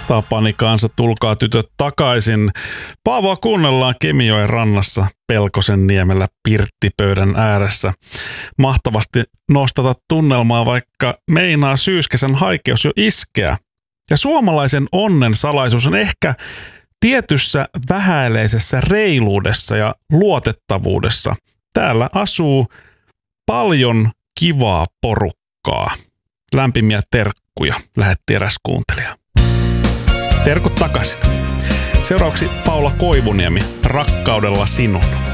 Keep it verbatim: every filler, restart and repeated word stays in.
Tapani kanssa, tulkaa tytöt takaisin. Paavoa kuunnellaan Kemijoen rannassa Pelkosen niemellä pirttipöydän ääressä. Mahtavasti nostata tunnelmaa, vaikka meinaa syyskesän haikeus jo iskeä. Ja suomalaisen onnen salaisuus on ehkä tietyssä vähäileisessä reiluudessa ja luotettavuudessa. Täällä asuu paljon kivaa porukkaa. Lämpimiä terkkuja, lähetti eräs kuuntelija. Terkut takaisin. Seuraavaksi Paula Koivuniemi, Rakkaudella sinun.